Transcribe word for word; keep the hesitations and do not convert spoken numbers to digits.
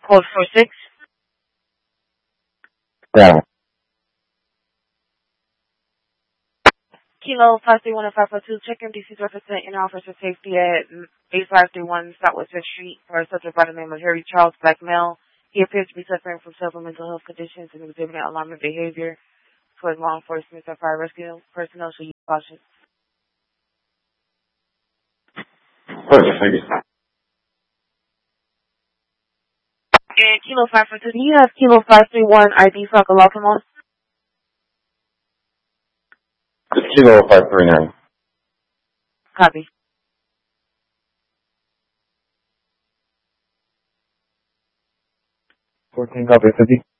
Code four six. Seven. Kilo five three one and five four two. Check M D C's represent in office for safety at eight five three one Southwest Fifth Street for a subject by the name of Harry Charles, black male. He appears to be suffering from several mental health conditions and exhibiting alarming behavior towards law enforcement or fire rescue personnel, so use caution. Perfect, thank you. And Kilo five four two, do you have Kilo five three one I D for Alcohol? Kilo five three nine. Copy. fourteen copy fifty.